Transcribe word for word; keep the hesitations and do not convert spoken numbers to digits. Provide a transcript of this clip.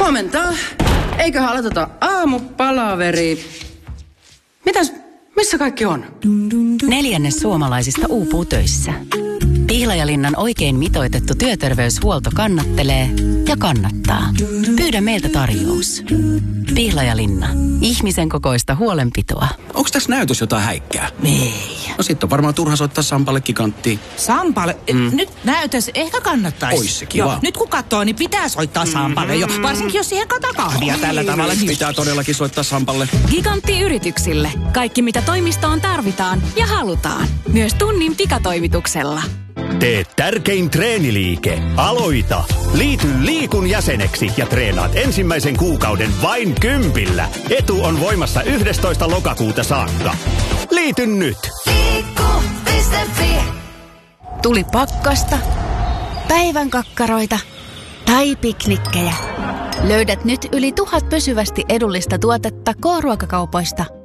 Huomenta. Eiköhän aloiteta aamupalaveri. Mitäs, missä kaikki on? Neljännes suomalaisista uupuu töissä. Pihlajalinnan oikein mitoitettu työterveyshuolto kannattelee ja kannattaa. Pyydä meiltä tarjous. Pihlajalinna. Ihmisen kokoista huolenpitoa. Onks tässä näytös jotain häikkää? Ei. No sit on varmaan turha soittaa Sampalle giganttiin. Sampalle? Mm. Nyt näytös ehkä kannattaisi. Ois se kiva. Joo, nyt kun katsoo, niin pitää soittaa Sampalle jo. Varsinkin jos siihen kataa kahvia mm. tällä tavalla. Niin. Pitää todellakin soittaa Sampalle. Gigantti yrityksille. Kaikki mitä toimistoon tarvitaan ja halutaan. Myös tunnin pikatoimituksella. Tee tärkein treeniliike. Aloita! Liity Liikun jäseneksi ja treenaat ensimmäisen kuukauden vain kympillä. Etu on voimassa yhdestoista lokakuuta saakka. Liity nyt! Liikku piste fi Tuli pakkasta, päivän kakkaroita tai piknikkejä. Löydät nyt yli tuhat pysyvästi edullista tuotetta K-ruokakaupoista